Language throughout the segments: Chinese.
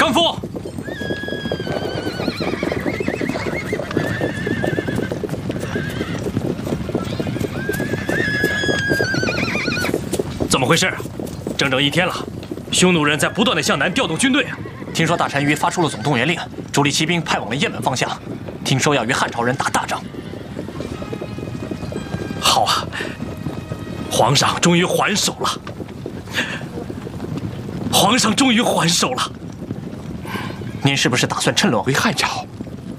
丈夫。怎么回事？整整1天了，匈奴人在不断地向南调动军队啊！ 听说大单于发出了总动员令，主力骑兵派往了雁门方向，听说要与汉朝人打大仗。 好啊，皇上终于还手了！皇上终于还手了！ 您是不是打算趁乱回汉朝？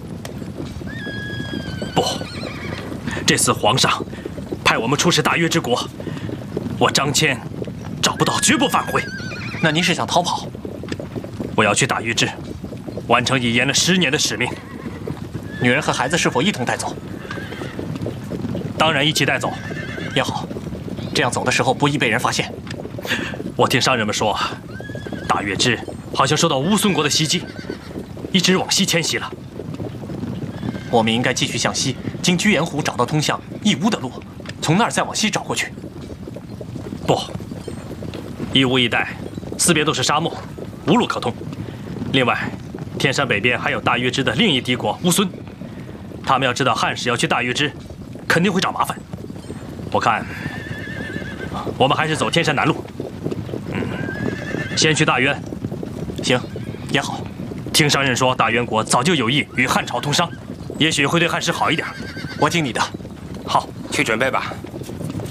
不，这次皇上派我们出使大约之国，我张骞找不到，绝不返回。 那您是想逃跑？ 我要去大约之，完成已延了10年的使命。 女人和孩子是否一同带走？ 当然一起带走。 也好，这样走的时候不易被人发现。 我听商人们说，大约之好像受到乌孙国的袭击，一直往西迁徙了。 我们应该继续向西，经居延湖找到通向义乌的路，从那儿再往西找过去。 不，义乌一带四边都是沙漠，无路可通。另外，天山北边还有大约之的另一敌国乌孙，他们要知道汉使要去大约之，肯定会找麻烦。我看，我们还是走天山南路。先去大渊。 行，也好。 听商人说，大渊国早就有意与汉朝通商，也许会对汉使好一点。 我听你的。 好， 去准备吧。